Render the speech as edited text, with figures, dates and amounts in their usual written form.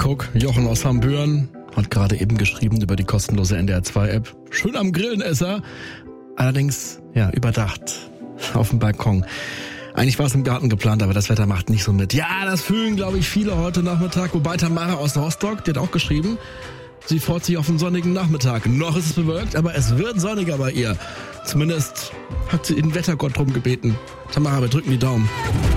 guck, Jochen aus Hambüren hat gerade eben geschrieben über die kostenlose NDR2-App. Schön am Grillen ist er. Allerdings, überdacht. Auf dem Balkon. Eigentlich war es im Garten geplant, aber das Wetter macht nicht so mit. Ja, das fühlen, glaube ich, viele heute Nachmittag. Wobei Tamara aus Rostock, die hat auch geschrieben, sie freut sich auf einen sonnigen Nachmittag. Noch ist es bewölkt, aber es wird sonniger bei ihr. Zumindest hat sie den Wettergott drum gebeten. Tamara, wir drücken die Daumen.